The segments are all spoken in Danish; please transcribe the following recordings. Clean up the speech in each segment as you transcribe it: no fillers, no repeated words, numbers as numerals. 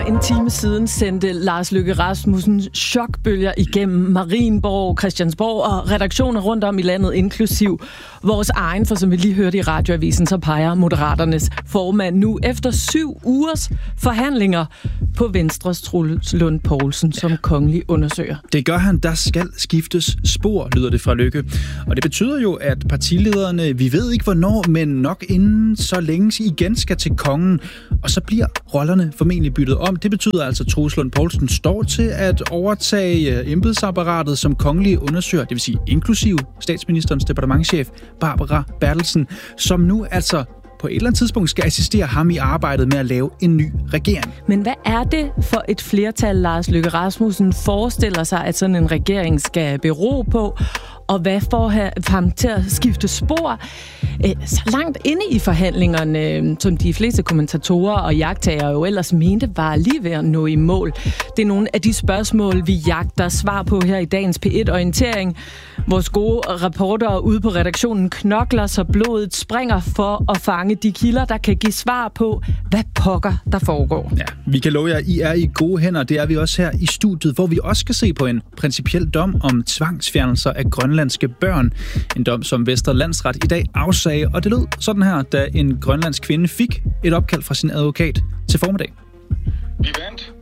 en time siden sendte Lars Løkke Rasmussen chokbølger igennem Marienborg, Christiansborg og redaktioner rundt om i landet, inklusiv vores egen, for som vi lige hørte i radioavisen, så peger Moderaternes formand nu efter 7 ugers forhandlinger på Venstres Troels Lund Poulsen som kongelig undersøger. Det gør han, der skal skiftes spor, lyder det fra Løkke. Og det betyder jo, at partilederne, vi ved ikke hvornår, men nok inden så længe igen skal til kongen, og så bliver rollerne formentlig byttet om. Det betyder altså, at Troels Lund Poulsen står til at overtage embedsapparatet som kongelig undersøger, det vil sige inklusiv statsministerens departementschef Barbara Bertelsen, som nu altså på et eller andet tidspunkt skal assistere ham i arbejdet med at lave en ny regering. Men hvad er det for et flertal, Lars Løkke Rasmussen forestiller sig, at sådan en regering skal bero på? Og hvad får ham til at skifte spor? Så langt inde i forhandlingerne, som de fleste kommentatorer og jagttagere jo ellers mente, var lige ved at nå i mål. Det er nogle af de spørgsmål, vi jagter svar på her i dagens P1-orientering. Vores gode reportere ude på redaktionen knokler, så blodet springer for at fange de kilder, der kan give svar på, hvad pokker der foregår. Ja, vi kan love jer, I er i gode hænder. Det er vi også her i studiet, hvor vi også skal se på en principiel dom om tvangsfjernelser af grønlandske børn. En dom, som Vestre Landsret i dag afsagde, og det lød sådan her, da en grønlandsk kvinde fik et opkald fra sin advokat til formiddag. Vi vandt.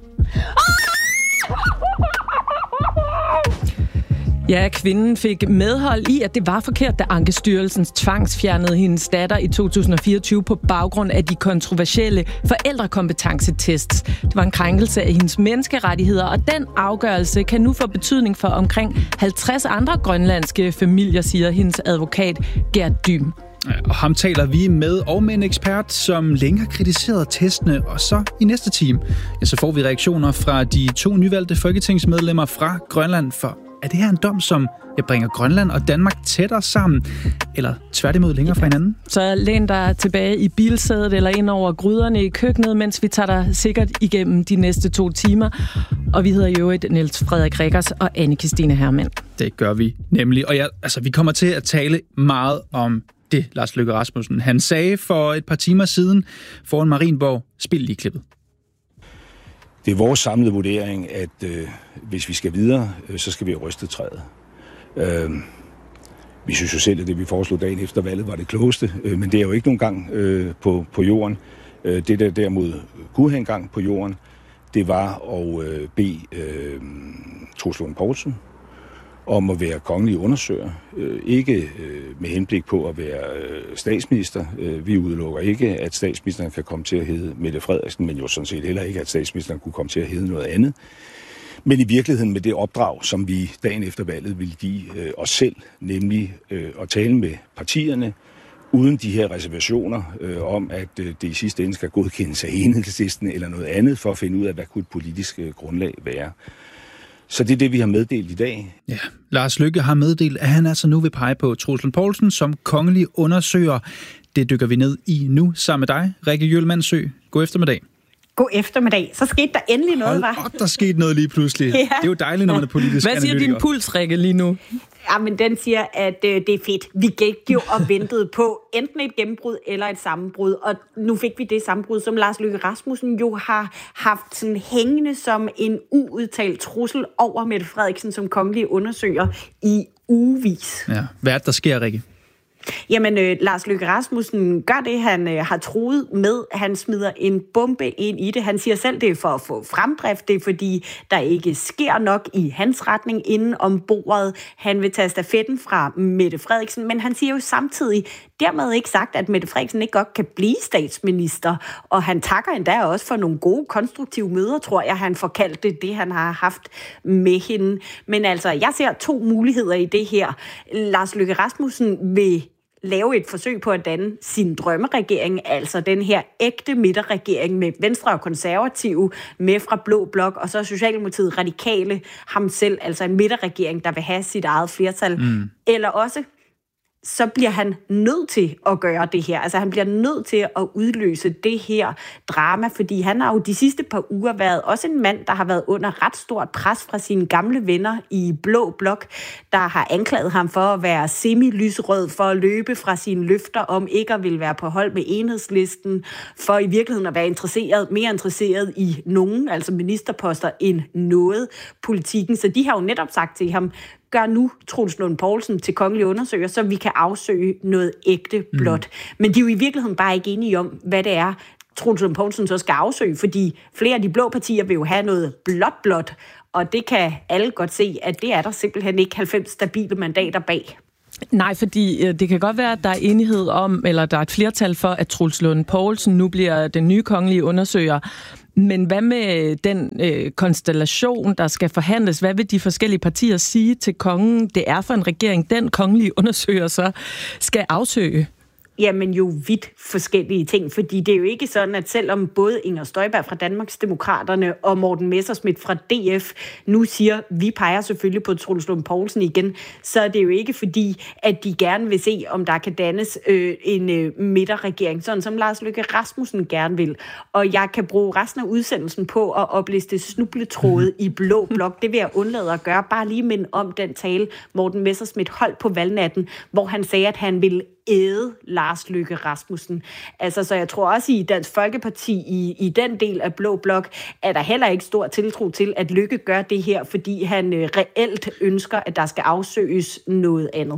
Ja, kvinden fik medhold i, at det var forkert, da Ankestyrelsen tvangsfjernede hendes datter i 2024 på baggrund af de kontroversielle forældrekompetencetests. Det var en krænkelse af hendes menneskerettigheder, og den afgørelse kan nu få betydning for omkring 50 andre grønlandske familier, siger hendes advokat Gert Dym. Og ham taler vi med, og med en ekspert, som længe har kritiseret testene, og så i næste time, ja, så får vi reaktioner fra de 2 nyvalgte folketingsmedlemmer fra Grønland. For er det her en dom, som bringer Grønland og Danmark tættere sammen, eller tværtimod længere fra hinanden? Så læn dig tilbage i bilsædet eller ind over gryderne i køkkenet, mens vi tager dig sikkert igennem de næste 2 timer. Og vi hedder jo Niels Frederik Rikkers og Anne-Kristine Hermann. Det gør vi nemlig. Og vi kommer til at tale meget om det, Lars Løkke Rasmussen. Han sagde for et par timer siden foran Marienborg, spil lige klippet. Det er vores samlede vurdering, at hvis vi skal videre, så skal vi have rystet træet. Vi synes jo selv, at det vi foreslog dagen efter valget var det klogeste, men det er jo ikke nogen gang på jorden. Det der derimod kunne have en gang på jorden, det var at bede Troels Lund Poulsen om at være kongelig undersøger. Ikke med henblik på at være statsminister. Vi udelukker ikke, at statsministeren kan komme til at hedde Mette Frederiksen, men jo sådan set heller ikke, at statsministeren kunne komme til at hedde noget andet. Men i virkeligheden med det opdrag, som vi dagen efter valget ville give os selv, nemlig at tale med partierne, uden de her reservationer om, at det i sidste ende skal godkendes af Enhedslisten eller noget andet, for at finde ud af, hvad kunne et politisk grundlag være. Så det er det, vi har meddelt i dag. Ja, Lars Løkke har meddelt, at han altså nu vil pege på Troels Lund Poulsen som kongelig undersøger. Det dykker vi ned i nu sammen med dig, Rikke Jølmandsø. God eftermiddag. God eftermiddag. Så skete der endelig noget, var? Der skete noget lige pludselig. Ja. Det er jo dejligt, når man er politisk analytiker. Hvad siger din puls, Rikke, lige nu? Jamen, den siger, at det er fedt. Vi gik jo og ventede på enten et gennembrud eller et sammenbrud, og nu fik vi det sammenbrud, som Lars Løkke Rasmussen jo har haft sådan hængende som en uudtalt trussel over Mette Frederiksen som kongelig undersøger i ugevis. Ja. Hvad er det, der sker, Rikke? Jamen, Lars Løkke Rasmussen gør det, han har truet med. Han smider en bombe ind i det. Han siger selv, det er for at få fremdrift. Det er fordi, der ikke sker nok i hans retning inden om bordet. Han vil tage stafetten fra Mette Frederiksen, men han siger jo samtidig, dermed ikke sagt, at Mette Frederiksen ikke godt kan blive statsminister. Og han takker endda også for nogle gode, konstruktive møder, tror jeg, han forkaldte det, han har haft med hende. Men altså, jeg ser 2 muligheder i det her. Lars Løkke Rasmussen vil lave et forsøg på at danne sin drømmeregering, altså den her ægte midterregering med Venstre og Konservative med fra Blå Blok, og så Socialdemokratiet Radikale ham selv, altså en midterregering, der vil have sit eget flertal. Eller også så bliver han nødt til at gøre det her. Altså han bliver nødt til at udløse det her drama, fordi han har jo de sidste par uger været også en mand, der har været under ret stort pres fra sine gamle venner i Blå Blok, der har anklaget ham for at være semi-lysrød, for at løbe fra sine løfter om ikke at ville være på hold med Enhedslisten, for i virkeligheden at være mere interesseret i nogen, altså ministerposter, end noget politikken. Så de har jo netop sagt til ham, gør nu Troels Lund Poulsen til kongelig undersøger, så vi kan afsøge noget ægte blot. Men de er jo i virkeligheden bare ikke enige om, hvad det er, Troels Lund Poulsen så skal afsøge, fordi flere af de blå partier vil jo have noget blot, og det kan alle godt se, at det er der simpelthen ikke 90 stabile mandater bag. Nej, fordi det kan godt være, at der er enighed om, eller der er et flertal for, at Troels Lund Poulsen nu bliver den nye kongelige undersøger. Men hvad med den konstellation, der skal forhandles? Hvad vil de forskellige partier sige til kongen? Det er for en regering, den kongelige undersøger så skal afsøge. Jamen jo vidt forskellige ting, fordi det er jo ikke sådan, at selvom både Inger Støjberg fra Danmarksdemokraterne og Morten Messerschmidt fra DF nu siger, vi peger selvfølgelig på Troels Lund Poulsen igen, så er det jo ikke fordi, at de gerne vil se, om der kan dannes en midterregering, sådan som Lars Løkke Rasmussen gerne vil. Og jeg kan bruge resten af udsendelsen på at opliste snubletråde i Blå Blok. Det vil jeg undlade at gøre. Bare lige minde om den tale, Morten Messerschmidt holdt på valgnatten, hvor han sagde, at han ville æde Lars Løkke Rasmussen. Altså, så jeg tror også i Dansk Folkeparti, i den del af Blå Blok, er der heller ikke stor tiltro til, at Løkke gør det her, fordi han reelt ønsker, at der skal afsøges noget andet.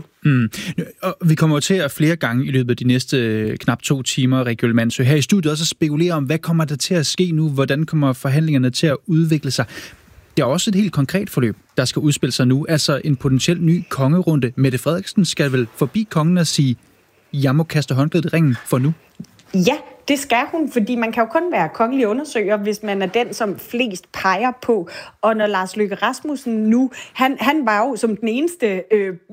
Og vi kommer jo til at flere gange i løbet af de næste knap 2 timer, Rikke Ullemannsø, her i studiet også at spekulere om, hvad kommer der til at ske nu? Hvordan kommer forhandlingerne til at udvikle sig? Det er også et helt konkret forløb, der skal udspille sig nu. Altså en potentiel ny kongerunde. Mette Frederiksen skal vel forbi kongen og sige, jeg må kaste håndklædet i ringen for nu? Ja, det skal hun, fordi man kan jo kun være kongelig undersøger, hvis man er den, som flest peger på. Og når Lars Løkke Rasmussen nu, han var jo som den eneste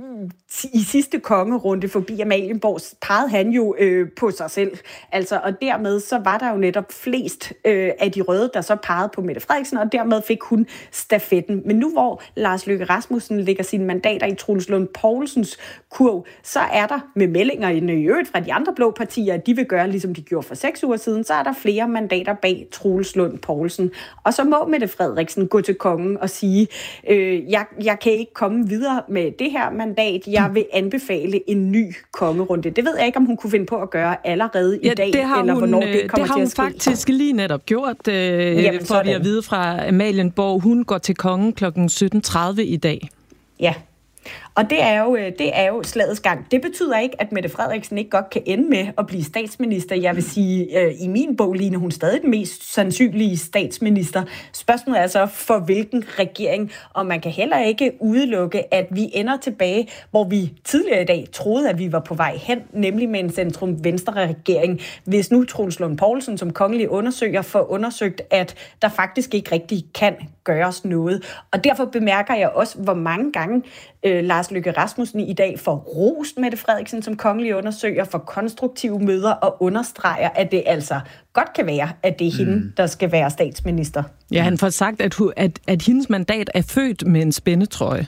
i sidste kongerunde forbi Amalienborg, pegede han jo på sig selv. Altså, og dermed så var der jo netop flest af de røde, der så pegede på Mette Frederiksen, og dermed fik hun stafetten. Men nu hvor Lars Løkke Rasmussen lægger sine mandater i Troels Lund Poulsens kurv, så er der med meldinger i øvrigt fra de andre blå partier, at de vil gøre, ligesom de gjorde for 6 uger siden, så er der flere mandater bag Troels Lund Poulsen. Og så må Mette Frederiksen gå til kongen og sige, jeg kan ikke komme videre med det her mandat, jeg vil anbefale en ny kongerunde. Det ved jeg ikke, om hun kunne finde på at gøre allerede i dag, eller hvornår det kommer til at ske. Det har hun faktisk lige netop gjort, for vi at vide fra Amalienborg. Hun går til kongen kl. 17.30 i dag. Ja. Og det er jo slagets gang. Det betyder ikke, at Mette Frederiksen ikke godt kan ende med at blive statsminister. Jeg vil sige, i min bog ligner hun stadig den mest sandsynlige statsminister. Spørgsmålet er så, for hvilken regering? Og man kan heller ikke udelukke, at vi ender tilbage, hvor vi tidligere i dag troede, at vi var på vej hen, nemlig med en centrum-venstre-regering. Hvis nu Troels Lund Poulsen som kongelig undersøger får undersøgt, at der faktisk ikke rigtig kan gøres noget. Og derfor bemærker jeg også, hvor mange gange Lars Løkke Rasmussen i dag får rost Mette Frederiksen som kongelig undersøger for konstruktive møder og understreger, at det altså godt kan være, at det er hende, der skal være statsminister. Ja, han får sagt, at hendes mandat er født med en spændetrøje.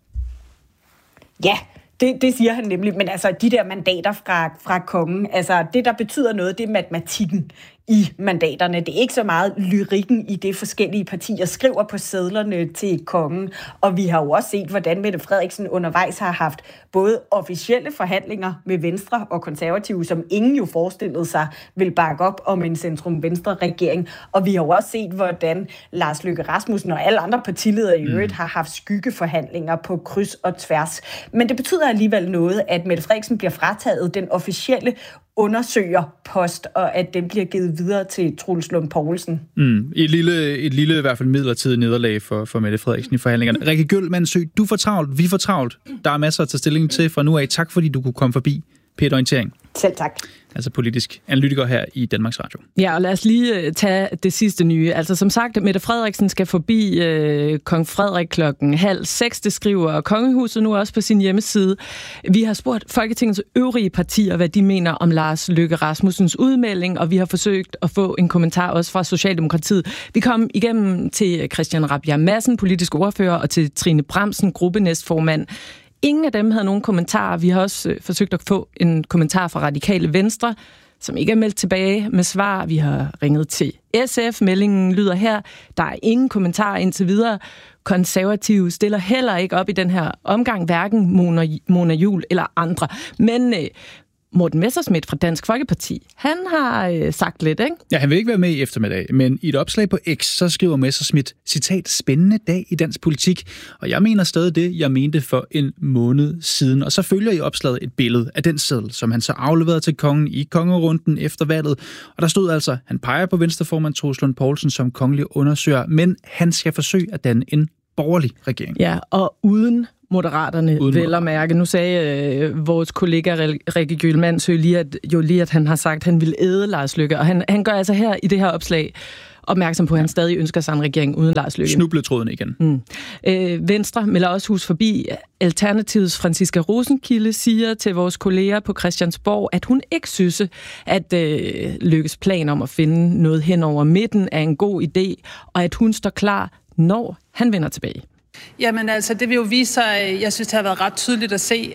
Ja, det siger han nemlig. Men altså, de der mandater fra kongen, altså det, der betyder noget, det er matematikken i mandaterne. Det er ikke så meget lyrikken i det, forskellige partier skriver på sedlerne til kongen. Og vi har jo også set, hvordan Mette Frederiksen undervejs har haft både officielle forhandlinger med Venstre og Konservative, som ingen jo forestillede sig vil bakke op om en centrum-venstre-regering. Og vi har jo også set, hvordan Lars Løkke Rasmussen og alle andre partiledere i øvrigt har haft skyggeforhandlinger på kryds og tværs. Men det betyder alligevel noget, at Mette Frederiksen bliver frataget den officielle undersøgerpost, og at den bliver givet videre til Troels Lund Poulsen. Et lille i hvert fald midlertidigt nederlag for Mette Frederiksen i forhandlingerne. Rikke Ullemannsø, du får travlt, vi får travlt. Der er masser at tage stilling til fra nu af. Tak fordi du kunne komme forbi P1 Orientering. Selv tak. Altså politisk analytiker her i Danmarks Radio. Ja, og lad os lige tage det sidste nye. Altså som sagt, Mette Frederiksen skal forbi kong Frederik 5:30. Det skriver Kongehuset nu også på sin hjemmeside. Vi har spurgt Folketingets øvrige partier, hvad de mener om Lars Løkke Rasmussens udmelding, og vi har forsøgt at få en kommentar også fra Socialdemokratiet. Vi kom igennem til Christian Rabjerg Madsen, politisk ordfører, og til Trine Bramsen, gruppenæstformand. Ingen af dem havde nogen kommentarer. Vi har også forsøgt at få en kommentar fra Radikale Venstre, som ikke er meldt tilbage med svar. Vi har ringet til SF. Meldingen lyder her. Der er ingen kommentarer indtil videre. Konservative stiller heller ikke op i den her omgang, hverken Mona Juul eller andre. Men Morten Messerschmidt fra Dansk Folkeparti, han har sagt lidt, ikke? Ja, han vil ikke være med i eftermiddag, men i et opslag på X, så skriver Messerschmidt, citat, spændende dag i dansk politik, og jeg mener stadig det, jeg mente for en måned siden. Og så følger i opslaget et billede af den seddel, som han så afleverede til kongen i kongerunden efter valget. Og der stod altså, han peger på venstreformand Troels Lund Poulsen som kongelig undersøger, men han skal forsøge at danne en borgerlig regering. Ja, og uden Moderaterne vel at mærke. Nu sagde vores kollega Rikke Gyldmandsø lige, at han har sagt, at han vil æde Lars Løkke. Og han gør altså her i det her opslag opmærksom på, at han stadig ønsker sig en regering uden Lars Løkke. Snubletråden igen. Venstre melder også hus forbi. Alternativets Franciska Rosenkilde siger til vores kolleger på Christiansborg, at hun ikke synes, at Løkkes plan om at finde noget hen over midten er en god idé, og at hun står klar, når han vender tilbage. Jamen altså, det vil jo vise sig, jeg synes, det har været ret tydeligt at se,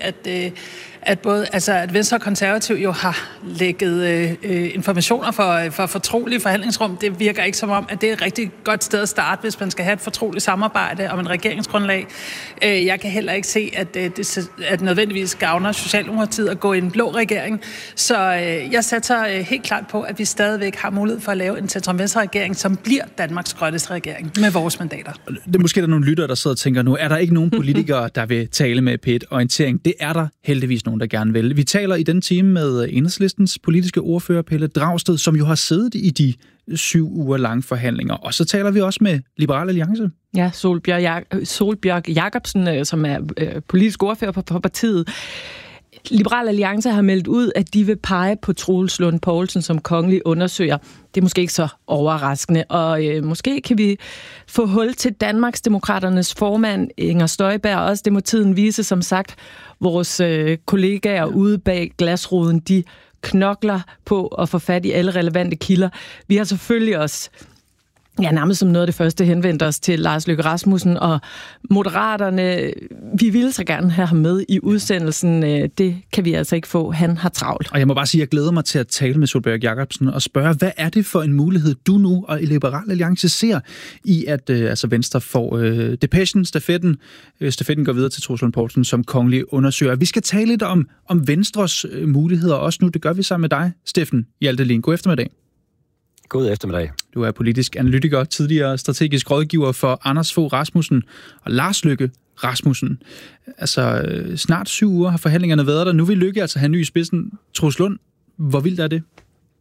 at Venstre og Konservativ jo har lægget informationer for fortrolige forhandlingsrum. Det virker ikke som om, at det er et rigtig godt sted at starte, hvis man skal have et fortroligt samarbejde om en regeringsgrundlag. Jeg kan heller ikke se, at nødvendigvis gavner Socialdemokratiet at gå i en blå regering. Så jeg satser helt klart på, at vi stadigvæk har mulighed for at lave en centrum-venstre-regering, som bliver Danmarks grønneste regering med vores mandater. Det er måske der nogle lyttere, der sidder og tænker nu, er der ikke nogen politikere, der vil tale med P1 Orientering? Det er der heldigvis nogen, der gerne vil. Vi taler i den time med Enhedslistens politiske ordfører Pelle Dragsted, som jo har siddet i de 7 uger lange forhandlinger. Og så taler vi også med Liberal Alliance. Ja, Solbjørg Jacobsen, som er politisk ordfører på partiet. Liberal Alliance har meldt ud, at de vil pege på Troels Lund Poulsen som kongelig undersøger. Det er måske ikke så overraskende, og måske kan vi få hul til Danmarksdemokraternes formand Inger Støjberg også. Det må tiden vise, som sagt. Vores kollegaer ude bag glasruden, de knokler på at få fat i alle relevante kilder. Vi har selvfølgelig også nærmest som noget af det første henvendt os til Lars Løkke Rasmussen og Moderaterne. Vi ville så gerne have ham med i udsendelsen. Det kan vi altså ikke få. Han har travlt. Og jeg må bare sige, at jeg glæder mig til at tale med Solbjørg Jacobsen og spørge, hvad er det for en mulighed, du nu og Liberal Alliance ser i, at Venstre får depechen, stafetten. Stafetten går videre til Troels Lund Poulsen som kongelig undersøger. Vi skal tale lidt om Venstres muligheder også nu. Det gør vi sammen med dig, Steffen Hjaltelin. God eftermiddag. God eftermiddag. Du er politisk analytiker, tidligere strategisk rådgiver for Anders Fogh Rasmussen og Lars Løkke Rasmussen. Altså, snart 7 uger har forhandlingerne været der. Nu vil Løkke altså have ny i spidsen. Troels Lund, hvor vildt er det?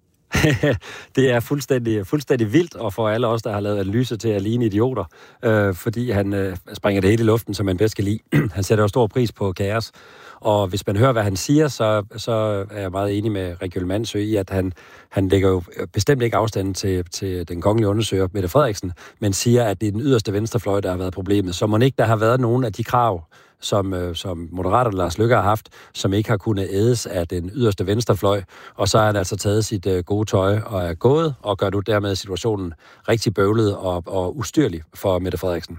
Det er fuldstændig vildt, og for alle os, der har lavet analyser til at ligne idioter, fordi han springer det hele i luften, som man bedst kan lide. Han sætter jo stor pris på kaos, og hvis man hører, hvad han siger, så er jeg meget enig med Rikke Gyldmandsø i, at han lægger jo bestemt ikke afstanden til den kongelige undersøger, Mette Frederiksen, men siger, at det er den yderste venstrefløj, der har været problemet. Så må ikke der har været nogen af de krav, som Moderaterne Lars Løkke har haft, som ikke har kunnet ædes af den yderste venstrefløj, og så har han altså taget sit gode tøj og er gået, og gør nu dermed situationen rigtig bøvlet og ustyrlig for Mette Frederiksen.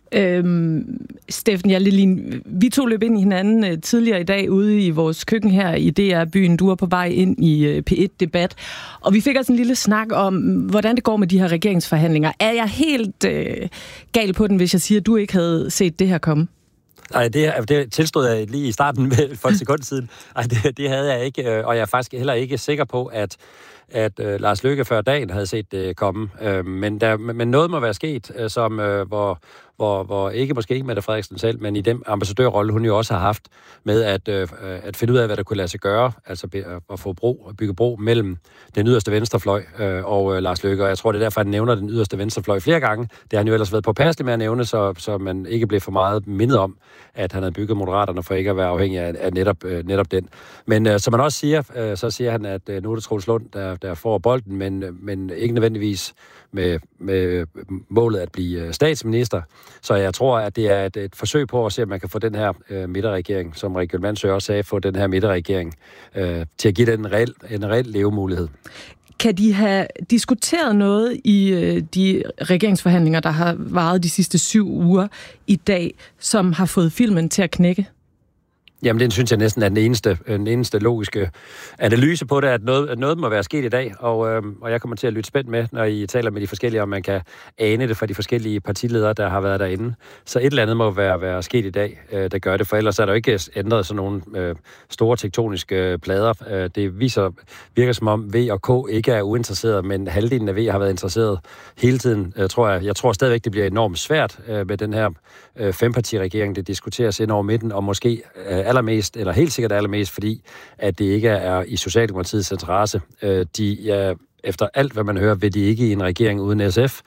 Steffen Hjaltelin, vi to løb ind i hinanden tidligere i dag ude i vores køkken her i DR-byen. Du er på vej ind i P1-debat, og vi fik også en lille snak om, hvordan det går med de her regeringsforhandlinger. Er jeg helt gal på den, hvis jeg siger, at du ikke havde set det her komme? Nej, det tilstod jeg lige i starten for et sekund siden. Ej, det havde jeg ikke, og jeg er faktisk heller ikke sikker på, at Lars Løkke før dagen havde set det komme. Men noget må være sket, hvor ikke måske Mette Frederiksen selv, men i den ambassadørrolle, hun jo også har haft med at finde ud af, hvad der kunne lade sig gøre, altså at bygge bro mellem den yderste venstrefløj og Lars Løkke. Og jeg tror, det er derfor, han nævner den yderste venstrefløj flere gange. Det har han jo ellers været påpasselig med at nævne, så man ikke blev for meget mindet om, at han havde bygget Moderaterne for ikke at være afhængig af netop den. Men som man også siger, så siger han, at nu er det Troels Lund, der får bolden, men ikke nødvendigvis med målet at blive statsminister. Så jeg tror, at det er et forsøg på at se, om man kan få den her midterregering, som Rikke Gyldmandsø også sagde, få den her midterregering til at give den en reel levemulighed. Kan de have diskuteret noget i de regeringsforhandlinger, der har varet de sidste 7 uger i dag, som har fået filmen til at knække? Jamen, det synes jeg næsten er den eneste logiske analyse på det, at noget må være sket i dag, og jeg kommer til at lytte spændt med, når I taler med de forskellige, og man kan ane det fra de forskellige partiledere, der har været derinde. Så et eller andet må være sket i dag, der gør det, for ellers er der jo ikke ændret sådan nogle store tektoniske plader. Det virker som om V og K ikke er uinteresseret, men halvdelen af V har været interesseret hele tiden, tror jeg. Jeg tror stadigvæk, det bliver enormt svært med den her fempartiregering, det diskuteres ind over midten, og måske allermest, eller helt sikkert allermest, fordi at det ikke er i Socialdemokratiets interesse. Efter alt, hvad man hører, vil de ikke i en regering uden SF,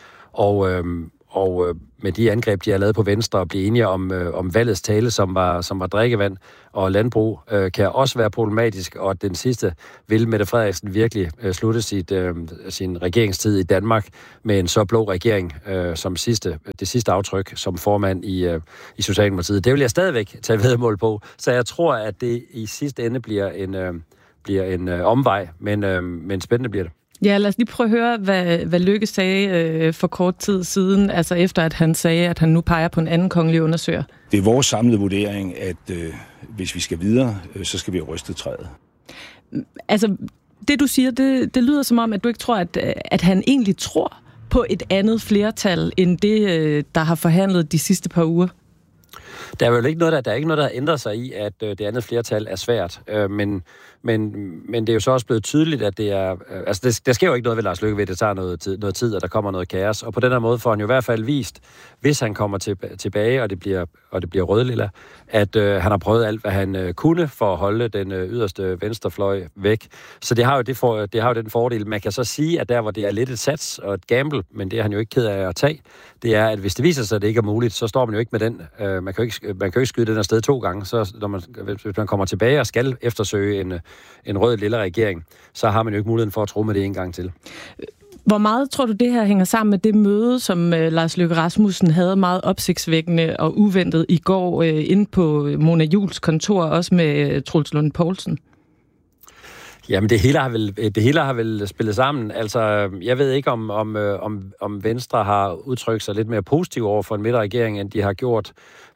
og med de angreb, de har lavet på Venstre, og blive enige om valgets tale, som var drikkevand og landbrug, kan også være problematisk, og den sidste vil Mette Frederiksen virkelig slutte sin regeringstid i Danmark med en så blå regering som det sidste aftryk som formand i Socialdemokratiet. Det vil jeg stadigvæk tage vedmål på, så jeg tror, at det i sidste ende bliver en omvej, men spændende bliver det. Ja, lad os lige prøve at høre, hvad Løkke sagde for kort tid siden, altså efter at han sagde, at han nu peger på en anden kongelig undersøger. Det er vores samlede vurdering, at hvis vi skal videre, så skal vi have rystet træet. Altså, det du siger, det lyder som om, at du ikke tror, at han egentlig tror på et andet flertal, end det, der har forhandlet de sidste par uger. Der er jo ikke noget, der har ændret sig i, at det andet flertal er svært, men det er jo så også blevet tydeligt, at det er... Altså, der sker jo ikke noget ved Lars Løkke ved, at det tager noget tid, og der kommer noget kaos. Og på den her måde får han jo i hvert fald vist, hvis han kommer tilbage, og det bliver rødlilla, at han har prøvet alt, hvad han kunne for at holde den yderste venstrefløj væk. Så det har jo den fordel. Man kan så sige, at der, hvor det er lidt et sats og et gamble, men det er han jo ikke ked af at tage, det er, at hvis det viser sig, at det ikke er muligt, så står man jo ikke med den. Man kan jo ikke skyde den afsted 2 gange. Så hvis man kommer tilbage og skal eftersøge en rød lille regering, så har man jo ikke muligheden for at tro med det en gang til. Hvor meget tror du, det her hænger sammen med det møde, som Lars Løkke Rasmussen havde meget opsigtsvækkende og uventet i går inde på Mona Juuls kontor, også med Troels Lund Poulsen? Jamen, det hele har vel spillet sammen. Altså, jeg ved ikke, om Venstre har udtrykt sig lidt mere positivt over for en midterregering, end de har gjort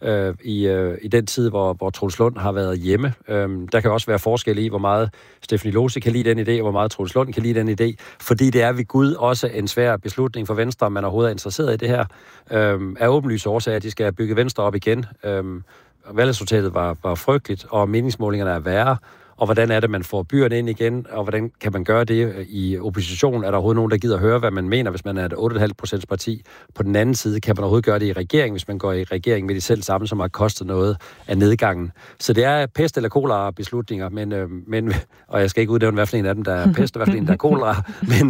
i den tid, hvor Troels Lund har været hjemme. Der kan også være forskel i, hvor meget Stephanie Lose kan lide den idé, og hvor meget Troels Lund kan lide den idé. Fordi det er ved Gud også en svær beslutning for Venstre, om man overhovedet er interesseret i det her. Af åbenlyse årsager, at de skal bygge Venstre op igen. Valgresultatet var frygteligt, og meningsmålingerne er værre. Og hvordan er det, man får byerne ind igen, og hvordan kan man gøre det i opposition? Er der overhovedet nogen, der gider høre, hvad man mener, hvis man er et 8,5% parti? På den anden side, kan man overhovedet gøre det i regering, hvis man går i regering med de selv sammen, som har kostet noget af nedgangen. Så det er pest eller kolera beslutninger, men og jeg skal ikke uddævne, hvad for en af dem, der er pest, og hvad for en, der er kolera,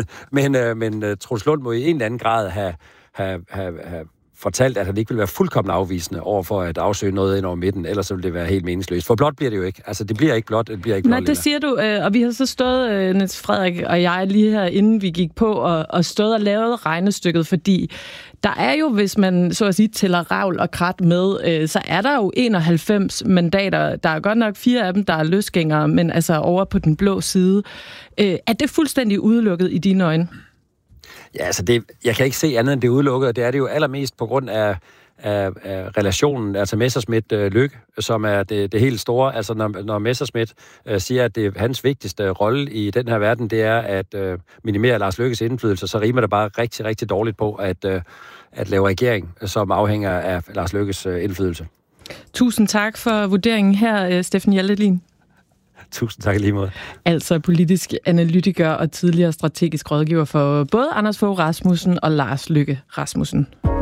men Troels Lund må i en eller anden grad have fortalt, at han ikke vil være fuldkommen afvisende over for at afsøge noget ind over midten, ellers så vil det være helt meningsløst. For blot bliver det jo ikke. Altså, det bliver ikke blot, det bliver ikke blot. Nej, det siger du, og vi har så stået, Niels Frederik og jeg, lige her, inden vi gik på, og stået og lavet regnestykket, fordi der er jo, hvis man så at sige tæller ragl og krat med, så er der jo 91 mandater. Der er godt nok 4 af dem, der er løsgængere, men altså over på den blå side. Er det fuldstændig udelukket i dine øjne? Ja, altså jeg kan ikke se andet end det udelukket, og det er det jo allermest på grund af relationen, altså Messerschmidt-Løkke, som er det helt store. Altså når Messerschmidt siger, at det er hans vigtigste rolle i den her verden, det er at minimere Lars Løkkes indflydelse, så rimer det bare rigtig, rigtig dårligt på at lave regering, som afhænger af Lars Løkkes indflydelse. Tusind tak for vurderingen her, Steffen Hjaltelin. Tusind tak lige måde. Altså politisk analytiker og tidligere strategisk rådgiver for både Anders Fogh Rasmussen og Lars Løkke Rasmussen.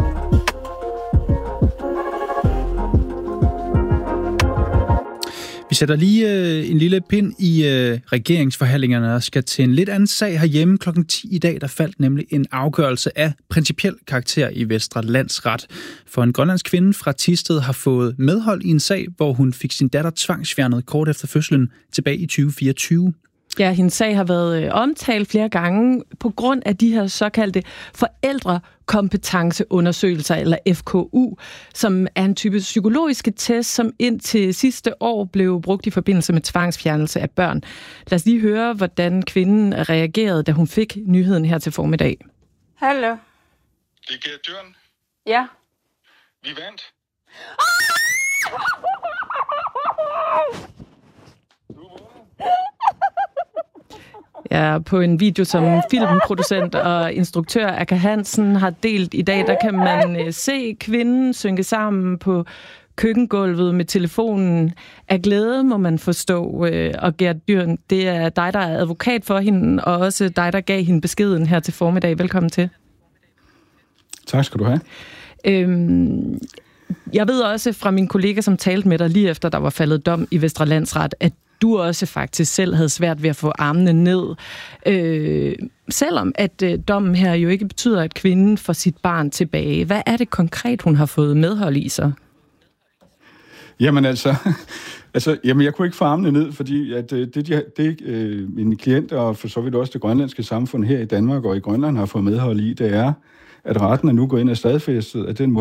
Vi sætter lige en lille pind i regeringsforhandlingerne og skal til en lidt anden sag herhjemme. Klokken 10 i dag, der faldt nemlig en afgørelse af principiel karakter i Vestre Landsret. For en grønlandsk kvinde fra Thisted har fået medhold i en sag, hvor hun fik sin datter tvangsfjernet kort efter fødslen tilbage i 2024. Ja, hendes sag har været omtalt flere gange på grund af de her såkaldte forældrekompetenceundersøgelser, eller FKU, som er en type psykologiske test, som indtil sidste år blev brugt i forbindelse med tvangsfjernelse af børn. Lad os lige høre, hvordan kvinden reagerede, da hun fik nyheden her til formiddag. Hallo. Det er Gert Dyrn. Ja. Vi vandt. Ja, på en video, som filmproducent og instruktør Aka Hansen har delt i dag, der kan man se kvinden synke sammen på køkkengulvet med telefonen af glæde, må man forstå. Og Gert Dyrn, det er dig, der er advokat for hende, og også dig, der gav hende beskeden her til formiddag. Velkommen til. Tak skal du have. Jeg ved også fra min kollega, som talte med dig lige efter, der var faldet dom i Vestre Landsret, at du også faktisk selv havde svært ved at få armene ned. Selvom at dommen her jo ikke betyder, at kvinden får sit barn tilbage. Hvad er det konkret, hun har fået medhold i sig? Jamen jamen jeg kunne ikke få armene ned, fordi at mine klienter og for så vidt også det grønlandske samfund her i Danmark og i Grønland har fået medhold i, det er, at retten er nu gået ind og stadfæstet, at den måde,